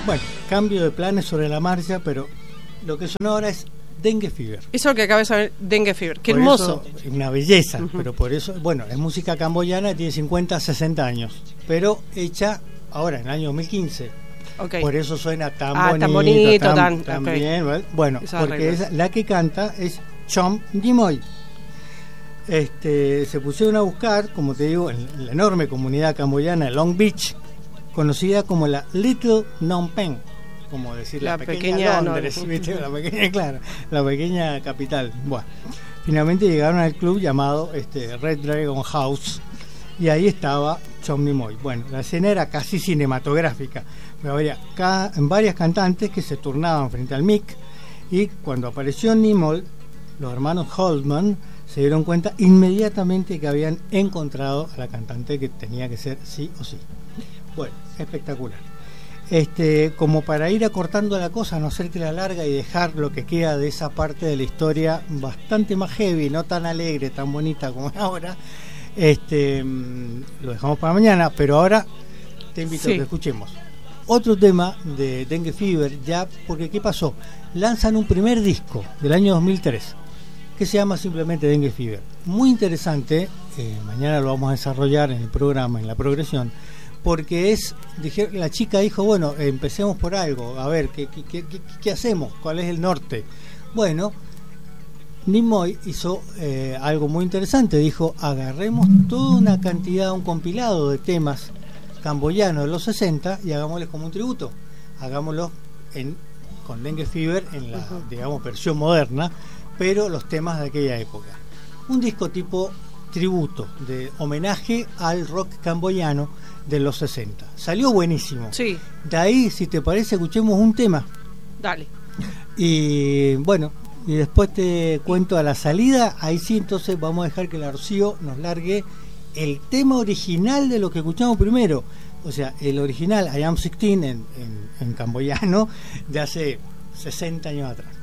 Bueno, cambio de planes sobre la marcha, pero lo que sonó ahora es Dengue Fever. Eso es lo que acabas de saber, Dengue Fever. Qué Por hermoso. Eso, es una belleza, pero por eso, bueno, es música camboyana, tiene 50, 60 años, pero hecha ahora, en el año 2015. Okay. Por eso suena tan bonito, tan okay. bien. ¿Vale? Bueno, Esa porque la que canta es Chom Dimoy. Se pusieron a buscar, como te digo, en la enorme comunidad camboyana de Long Beach, conocida como la Little Phnom Penh, como decir la pequeña Londres, ¿viste? La pequeña capital. Bueno, finalmente llegaron al club llamado Red Dragon House, y ahí estaba Chom Dimoy. Bueno, la escena era casi cinematográfica, pero había varias cantantes que se turnaban frente al mic, y cuando apareció Nimoy, los hermanos Holtman se dieron cuenta inmediatamente que habían encontrado a la cantante que tenía que ser sí o sí. Bueno, espectacular. Como para ir acortando la cosa, no hacerte la larga y dejar lo que queda de esa parte de la historia bastante más heavy, no tan alegre, tan bonita como ahora, lo dejamos para mañana, pero ahora te invito a que escuchemos otro tema de Dengue Fever, ya, porque ¿qué pasó? Lanzan un primer disco del año 2003 que se llama simplemente Dengue Fever, muy interesante. Mañana lo vamos a desarrollar en el programa, en la progresión, porque la chica dijo, bueno, empecemos por algo, a ver, ¿qué hacemos? ¿Cuál es el norte? Bueno, Nimoy hizo algo muy interesante, dijo, agarremos toda una cantidad, un compilado de temas camboyanos de los 60 y hagámosles como un tributo, hagámoslo con Dengue Fever en la, digamos, versión moderna, pero los temas de aquella época. Un disco tipo tributo, de homenaje al rock camboyano de los 60. Salió buenísimo. Sí. De ahí, si te parece, escuchemos un tema. Dale. Y bueno, y después te cuento a la salida. Ahí sí, entonces vamos a dejar que la Rocío nos largue el tema original de lo que escuchamos primero. O sea, el original I Am 16 en camboyano de hace 60 años atrás.